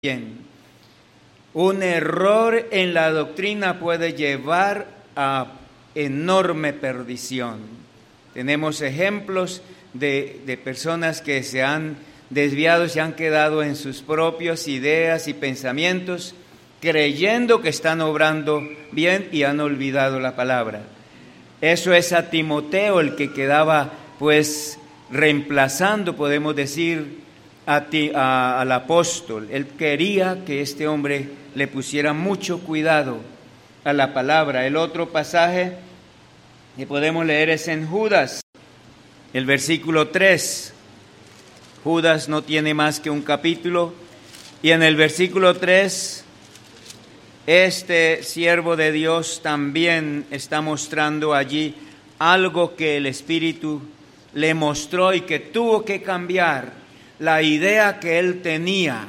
bien. Un error en la doctrina puede llevar a enorme perdición. Tenemos ejemplos de personas que se han desviado, se han quedado en sus propias ideas y pensamientos, creyendo que están obrando bien y han olvidado la palabra. Eso es a Timoteo, el que quedaba reemplazando, podemos decir, al apóstol. Él quería que este hombre le pusiera mucho cuidado a la palabra. El otro pasaje que podemos leer es en Judas, el versículo 3. Judas no tiene más que un capítulo, y en el versículo 3, este siervo de Dios también está mostrando allí algo que el Espíritu le mostró y que tuvo que cambiar la idea que él tenía.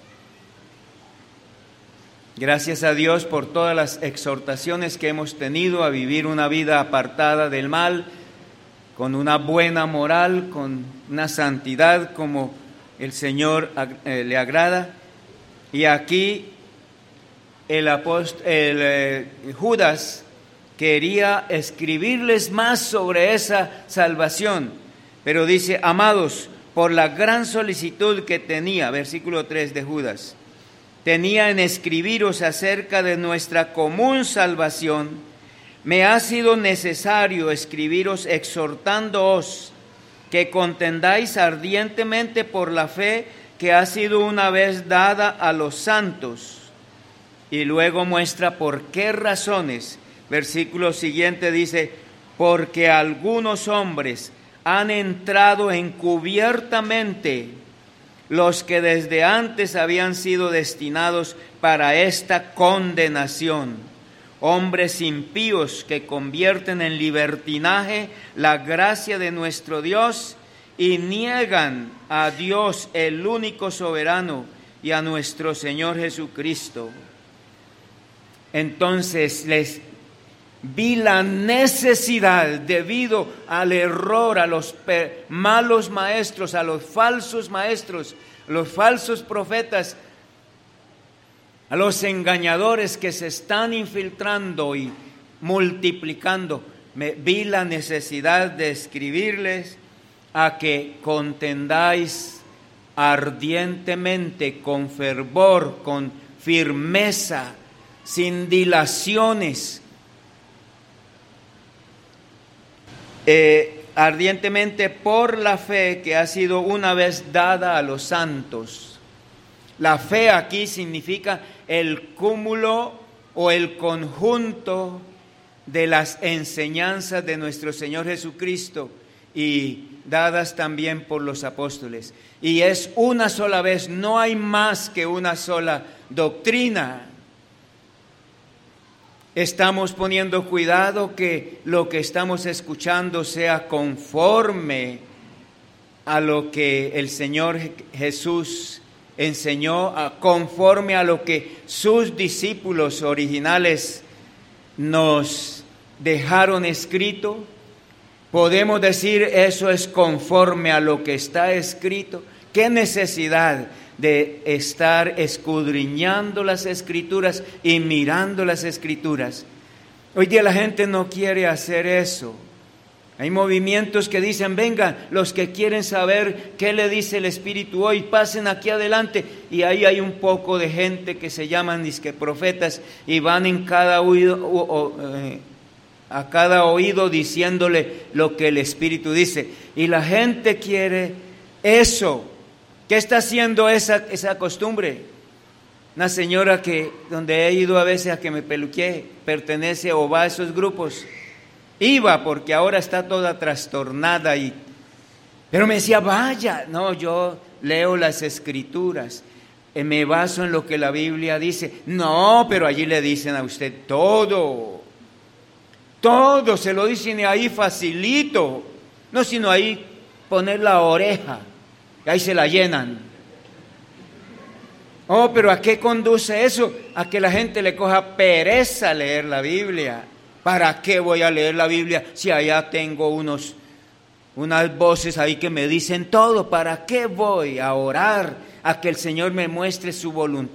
Gracias a Dios por todas las exhortaciones que hemos tenido a vivir una vida apartada del mal, con una buena moral, con una santidad como el Señor le agrada. Y aquí Judas quería escribirles más sobre esa salvación, pero dice: amados, por la gran solicitud que tenía, versículo 3 de Judas, tenía en escribiros acerca de nuestra común salvación, me ha sido necesario escribiros exhortándoos que contendáis ardientemente por la fe que ha sido una vez dada a los santos. Y luego muestra por qué razones. Versículo siguiente dice: porque algunos hombres han entrado encubiertamente, los que desde antes habían sido destinados para esta condenación, hombres impíos que convierten en libertinaje la gracia de nuestro Dios y niegan a Dios, el único soberano, y a nuestro Señor Jesucristo. Entonces vi la necesidad, debido al error, a los malos maestros, a los falsos maestros, los falsos profetas, a los engañadores que se están infiltrando y multiplicando. Vi la necesidad de escribirles a que contendáis ardientemente, con fervor, con firmeza, sin dilaciones, ardientemente por la fe que ha sido una vez dada a los santos. La fe aquí significa el cúmulo o el conjunto de las enseñanzas de nuestro Señor Jesucristo y dadas también por los apóstoles. Y es una sola vez, no hay más que una sola doctrina. Estamos poniendo cuidado que lo que estamos escuchando sea conforme a lo que el Señor Jesús enseñó, conforme a lo que sus discípulos originales nos dejaron escrito. Podemos decir eso es conforme a lo que está escrito. ¿Qué necesidad de estar escudriñando las Escrituras y mirando las Escrituras? Hoy día la gente no quiere hacer eso. Hay movimientos que dicen: vengan, los que quieren saber qué le dice el Espíritu hoy, pasen aquí adelante. Y ahí hay un poco de gente que se llaman dizque profetas y van en cada oído, a cada oído diciéndole lo que el Espíritu dice. Y la gente quiere eso. ¿Qué está haciendo esa costumbre? Una señora donde he ido a veces a que me peluquee, pertenece o va a esos grupos. Iba porque ahora está toda trastornada, pero me decía: vaya, no, yo leo las Escrituras, me baso en lo que la Biblia dice. No, pero allí le dicen a usted todo se lo dicen ahí facilito, no sino ahí poner la oreja. Y ahí se la llenan. Oh, pero ¿a qué conduce eso? A que la gente le coja pereza leer la Biblia. ¿Para qué voy a leer la Biblia si allá tengo unos unas voces ahí que me dicen todo. ¿Para qué voy a orar a que el Señor me muestre su voluntad?